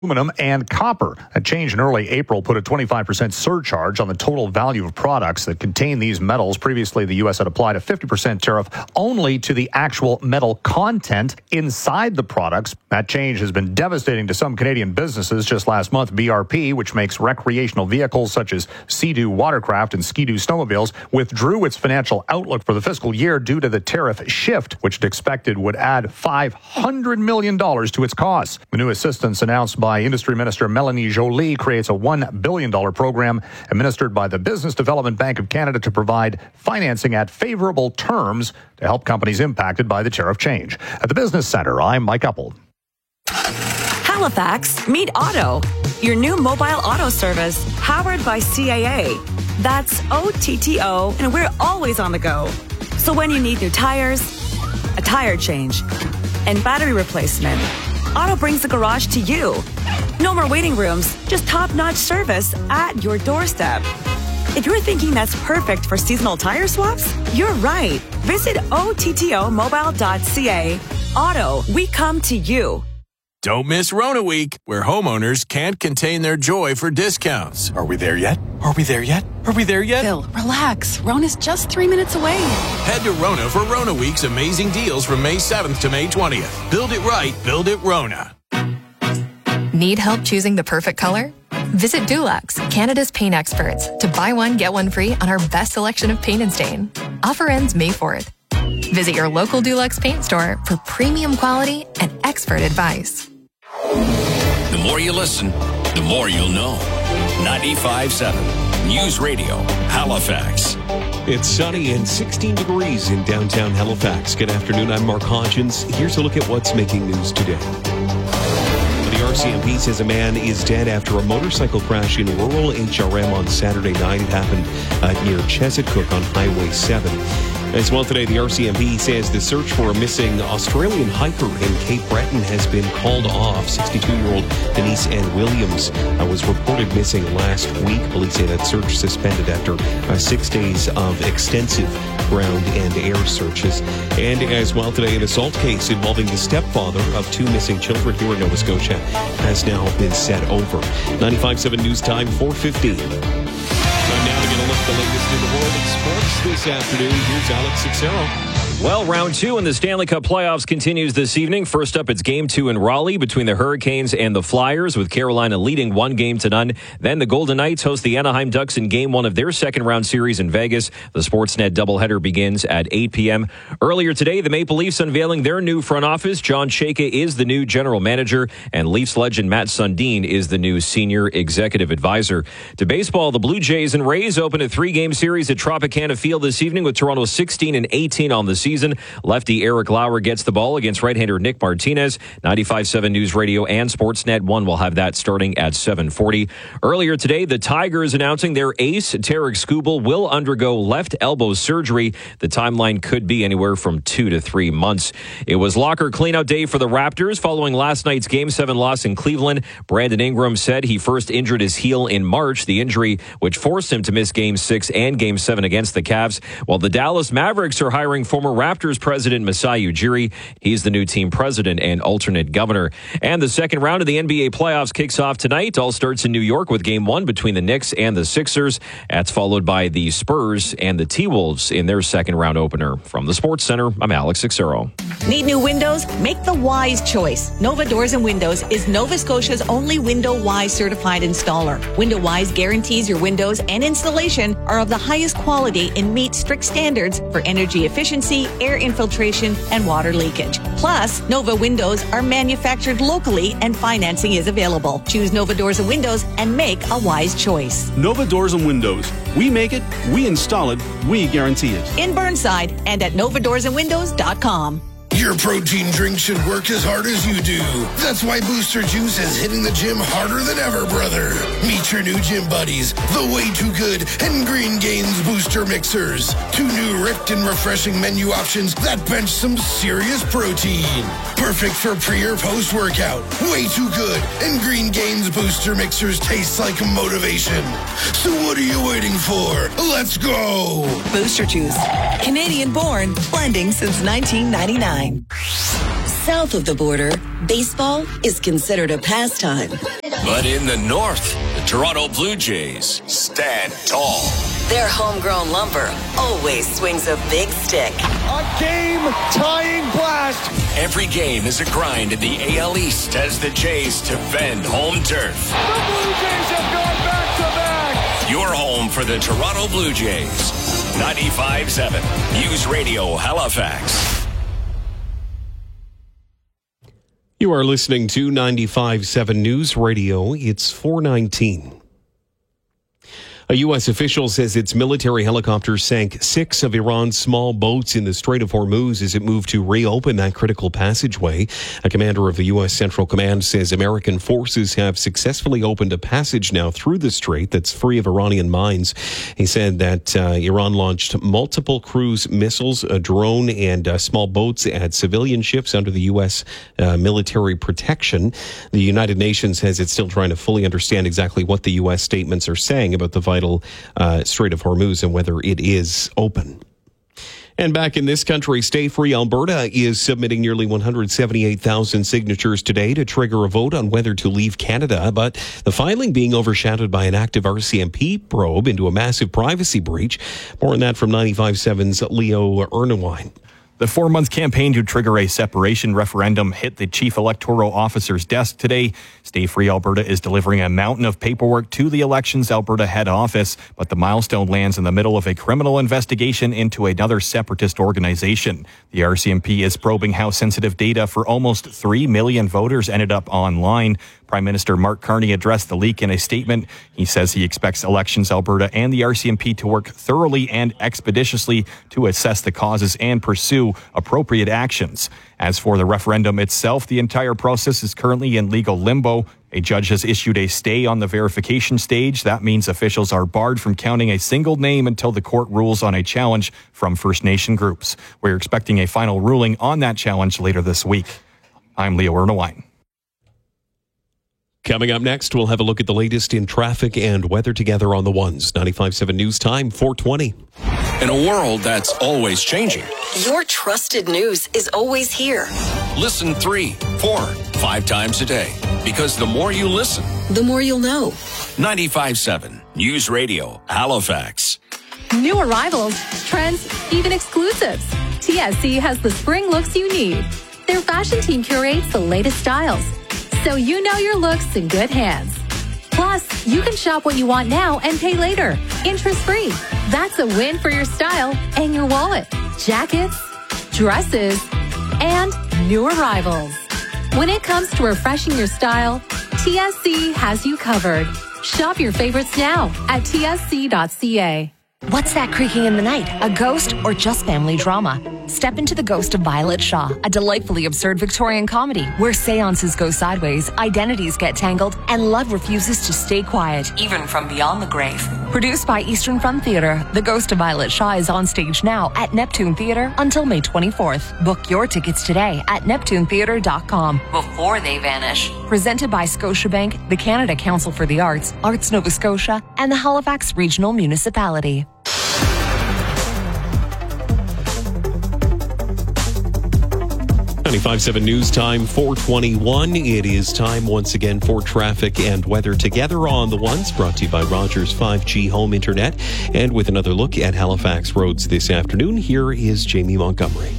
aluminum and copper. A change in early April put a 25% surcharge on the total value of products that contain these metals. Previously, the U.S. had applied a 50% tariff only to the actual metal content inside the products. That change has been devastating to some Canadian businesses. Just last month, BRP, which makes recreational vehicles such as Sea-Doo watercraft and Ski-Doo snowmobiles, withdrew its financial outlook for the fiscal year due to the tariff shift, which it expected would add $500 million to its costs. The new assistance announced by Industry Minister Melanie Joly creates a $1 billion program administered by the Business Development Bank of Canada to provide financing at favorable terms to help companies impacted by the tariff change. At the Business Center, I'm Mike Uppel. Halifax, meet Auto, your new mobile auto service powered by CAA. That's OTTO, and we're always on the go. So when you need new tires, a tire change, and battery replacement, Auto brings the garage to you. No more waiting rooms, just top-notch service at your doorstep. If you're thinking that's perfect for seasonal tire swaps, you're right. Visit OTTOmobile.ca. Auto, we come to you. Don't miss Rona Week, where homeowners can't contain their joy for discounts. Are we there yet? Are we there yet? Are we there yet? Bill, relax. Rona's just 3 minutes away. Head to Rona for Rona Week's amazing deals from May 7th to May 20th. Build it right, build it Rona. Need help choosing the perfect color? Visit Dulux, Canada's paint experts, to buy one, get one free on our best selection of paint and stain. Offer ends May 4th. Visit your local Dulux paint store for premium quality and expert advice. The more you listen, the more you'll know. 95.7 News Radio, Halifax. It's sunny and 16 degrees in downtown Halifax. Good afternoon, I'm Mark Hodgins. Here's a look at what's making news today. The RCMP says a man is dead after a motorcycle crash in rural HRM on Saturday night. It happened near Chesapeake on Highway 7. As well today, the RCMP says the search for a missing Australian hiker in Cape Breton has been called off. 62-year-old Denise Ann Williams was reported missing last week. Police say that search suspended after 6 days of extensive ground and air searches. And as well today, an assault case involving the stepfather of 2 missing children here in Nova Scotia has now been set over. 95.7 News Time, 4:15. Time now to get a look at the latest in the world of sports this afternoon. Here's Alex Sixero. Well, round 2 in the Stanley Cup playoffs continues this evening. First up, it's Game 2 in Raleigh between the Hurricanes and the Flyers, with Carolina leading 1-0. Then the Golden Knights host the Anaheim Ducks in Game 1 of their second-round series in Vegas. The Sportsnet doubleheader begins at 8 p.m. Earlier today, the Maple Leafs unveiling their new front office. John Chayka is the new general manager, and Leafs legend Matt Sundin is the new senior executive advisor. To baseball, the Blue Jays and Rays open a 3-game series at Tropicana Field this evening, with Toronto 16-18 on the season. Lefty Eric Lauer gets the ball against right-hander Nick Martinez. 95.7 News Radio and Sportsnet 1 will have that starting at 7:40. Earlier today, the Tigers announcing their ace, Tarek Skubal, will undergo left elbow surgery. The timeline could be anywhere from 2 to 3 months. It was locker cleanout day for the Raptors following last night's Game 7 loss in Cleveland. Brandon Ingram said he first injured his heel in March, the injury which forced him to miss Game 6 and Game 7 against the Cavs. While the Dallas Mavericks are hiring former Raptors president Masai Ujiri. He's the new team president and alternate governor. And the second round of the NBA playoffs kicks off tonight. All starts in New York with Game 1 between the Knicks and the Sixers. That's followed by the Spurs and the T-Wolves in their second round opener. From the Sports Center, I'm Alex Sixero. Need new windows? Make the wise choice. Nova Doors and Windows is Nova Scotia's only Window Wise certified installer. Window Wise guarantees your windows and installation are of the highest quality and meet strict standards for energy efficiency, air infiltration, and water leakage. Plus, Nova windows are manufactured locally and financing is available. Choose Nova Doors and Windows and make a wise choice. Nova Doors and Windows. We make it, we install it, we guarantee it. In Burnside and at novadoorsandwindows.com. Your protein drink should work as hard as you do. That's why Booster Juice is hitting the gym harder than ever, brother. Meet your new gym buddies, the Way Too Good and Green Gains Booster Mixers. 2 new ripped and refreshing menu options that bench some serious protein. Perfect for pre or post workout. Way Too Good and Green Gains Booster Mixers taste like motivation. So what are you waiting for? Let's go! Booster Juice. Canadian born, blending since 1999. South of the border, baseball is considered a pastime. But in the north, the Toronto Blue Jays stand tall. Their homegrown lumber always swings a big stick. A game-tying blast. Every game is a grind in the AL East as the Jays defend home turf. The Blue Jays have gone back-to-back. Your home for the Toronto Blue Jays. 95.7 News Radio Halifax. You are listening to 95.7 News Radio. It's 4:19. A U.S. official says its military helicopters sank 6 of Iran's small boats in the Strait of Hormuz as it moved to reopen that critical passageway. A commander of the U.S. Central Command says American forces have successfully opened a passage now through the strait that's free of Iranian mines. He said that Iran launched multiple cruise missiles, a drone, and small boats at civilian ships under the U.S. Military protection. The United Nations says it's still trying to fully understand exactly what the U.S. statements are saying about the vital Strait of Hormuz and whether it is open. And back in this country, Stay Free Alberta is submitting nearly 178,000 signatures today to trigger a vote on whether to leave Canada. But the filing being overshadowed by an active RCMP probe into a massive privacy breach. More on that from 95.7's Leo Ernewine. The 4-month campaign to trigger a separation referendum hit the chief electoral officer's desk today. Stay Free Alberta is delivering a mountain of paperwork to the Elections Alberta head office, but the milestone lands in the middle of a criminal investigation into another separatist organization. The RCMP is probing how sensitive data for almost 3 million voters ended up online. Prime Minister Mark Carney addressed the leak in a statement. He says he expects Elections Alberta and the RCMP to work thoroughly and expeditiously to assess the causes and pursue appropriate actions. As for the referendum itself, the entire process is currently in legal limbo. A judge has issued a stay on the verification stage. That means officials are barred from counting a single name until the court rules on a challenge from First Nation groups. We're expecting a final ruling on that challenge later this week. I'm Leo Ernewine. Coming up next, we'll have a look at the latest in traffic and weather together on the Ones. 95.7 News Time, 4:20. In a world that's always changing, your trusted news is always here. Listen 3, 4, 5 times a day. Because the more you listen, the more you'll know. 95.7 News Radio Halifax. New arrivals, trends, even exclusives. TSC has the spring looks you need. Their fashion team curates the latest styles, so you know your look's in good hands. Plus, you can shop what you want now and pay later, interest-free. That's a win for your style and your wallet. Jackets, dresses, and new arrivals. When it comes to refreshing your style, TSC has you covered. Shop your favorites now at tsc.ca. What's that creaking in the night? A ghost or just family drama? Step into The Ghost of Violet Shaw, a delightfully absurd Victorian comedy where seances go sideways, identities get tangled, and love refuses to stay quiet, even from beyond the grave. Produced by Eastern Front Theatre, The Ghost of Violet Shaw is on stage now at Neptune Theatre until May 24th. Book your tickets today at neptunetheatre.com before they vanish. Presented by Scotiabank, the Canada Council for the Arts, Arts Nova Scotia, and the Halifax Regional Municipality. 95.7 News Time, 4:21. It is time once again for traffic and weather together on the Ones, brought to you by Rogers 5G Home Internet. And with another look at Halifax roads this afternoon, here is Jamie Montgomery.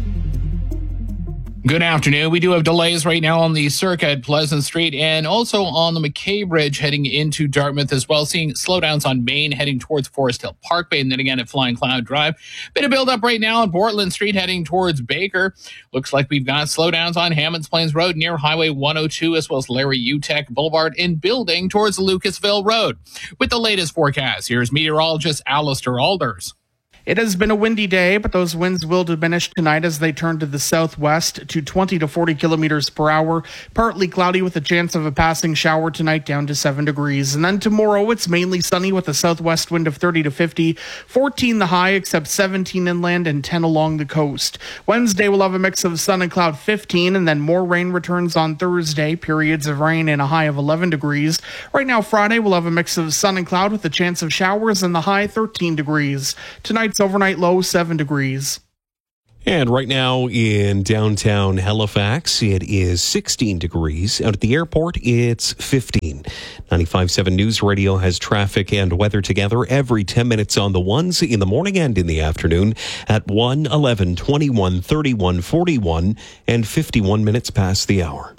Good afternoon. We do have delays right now on the Circa at Pleasant Street and also on the McKay Bridge heading into Dartmouth as well. Seeing slowdowns on Main heading towards Forest Hill Parkway and then again at Flying Cloud Drive. Bit of build up right now on Portland Street heading towards Baker. Looks like we've got slowdowns on Hammonds Plains Road near Highway 102 as well as Larry Utech Boulevard in Building towards Lucasville Road. With the latest forecast, here's meteorologist Alistair Alders. It has been a windy day, but those winds will diminish tonight as they turn to the southwest to 20 to 40 kilometers per hour. Partly cloudy with a chance of a passing shower tonight, down to 7 degrees. And then tomorrow, it's mainly sunny with a southwest wind of 30 to 50. 14 the high, except 17 inland and 10 along the coast. Wednesday, we'll have a mix of sun and cloud, 15, and then more rain returns on Thursday. Periods of rain and a high of 11 degrees. Right now, Friday, we'll have a mix of sun and cloud with a chance of showers and the high 13 degrees. Tonight's overnight low 7 degrees. And right now in downtown Halifax, it is 16 degrees. Out at the airport, it's 15. 95.7 News Radio has traffic and weather together every 10 minutes on the ones in the morning and in the afternoon at 1, 11, 21, 31, 41, and 51 minutes past the hour.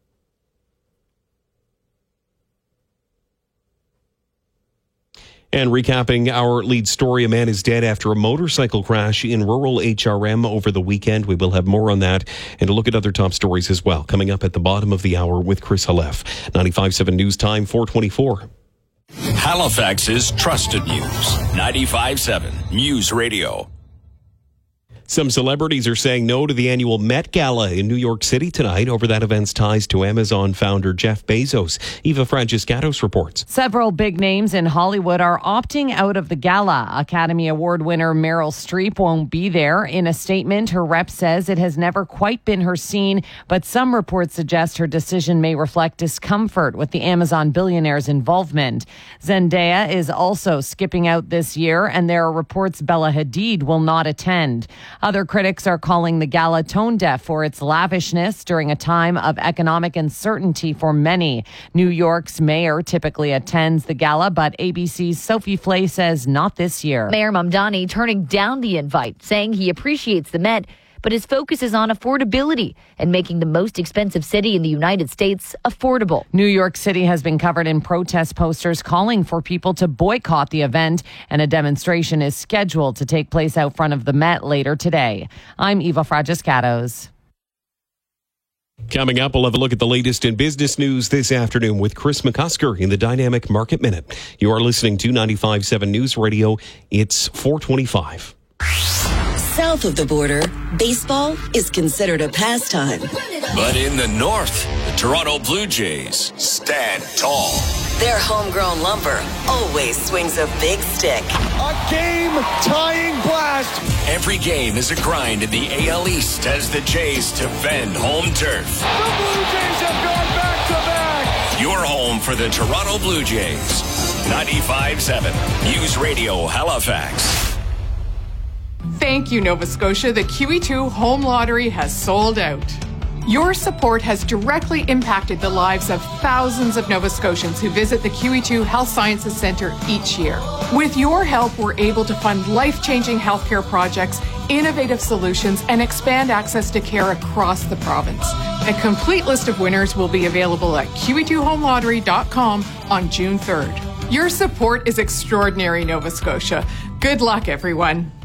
And recapping our lead story, a man is dead after a motorcycle crash in rural HRM over the weekend. We will have more on that and a look at other top stories as well. Coming up at the bottom of the hour with Chris Halef. 95.7 News Time, 424. Halifax's trusted news. 95.7 News Radio. Some celebrities are saying no to the annual Met Gala in New York City tonight over that event's ties to Amazon founder Jeff Bezos. Eva Franciscatos reports. Several big names in Hollywood are opting out of the gala. Academy Award winner Meryl Streep won't be there. In a statement, her rep says it has never quite been her scene, but some reports suggest her decision may reflect discomfort with the Amazon billionaire's involvement. Zendaya is also skipping out this year, and there are reports Bella Hadid will not attend. Other critics are calling the gala tone deaf for its lavishness during a time of economic uncertainty for many. New York's mayor typically attends the gala, but ABC's Sophie Flay says not this year. Mayor Mamdani turning down the invite, saying he appreciates the Met, but his focus is on affordability and making the most expensive city in the United States affordable. New York City has been covered in protest posters calling for people to boycott the event, and a demonstration is scheduled to take place out front of the Met later today. I'm Eva Franciscatos. Coming up, we'll have a look at the latest in business news this afternoon with Chris McCusker in the Dynamic Market Minute. You are listening to 95.7 News Radio. It's 425. South of the border, baseball is considered a pastime. But in the north, the Toronto Blue Jays stand tall. Their homegrown lumber always swings a big stick. A game-tying blast. Every game is a grind in the AL East as the Jays defend home turf. The Blue Jays have gone back-to-back. Your home for the Toronto Blue Jays. 95.7 News Radio Halifax. Thank you, Nova Scotia. The QE2 Home Lottery has sold out. Your support has directly impacted the lives of thousands of Nova Scotians who visit the QE2 Health Sciences Centre each year. With your help, we're able to fund life-changing healthcare projects, innovative solutions, and expand access to care across the province. A complete list of winners will be available at QE2HomeLottery.com on June 3rd. Your support is extraordinary, Nova Scotia. Good luck, everyone.